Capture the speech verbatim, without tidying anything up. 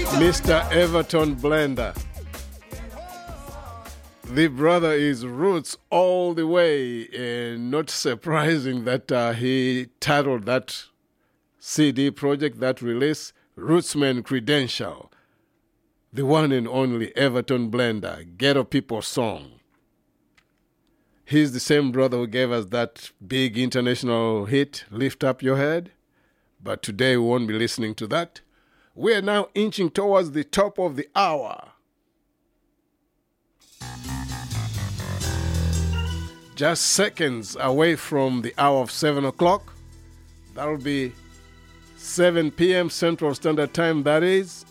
Mister Everton Blender. The brother is roots all the way, and not surprising that uh, he titled that C D project, that release, Rootsman Credential. The one and only Everton Blender, Ghetto People Song. He's the same brother who gave us that big international hit, Lift Up Your Head. But today we won't be listening to that. We are now inching towards the top of the hour. Just seconds away from the hour of seven o'clock. That'll be seven p.m. Central Standard Time, that is.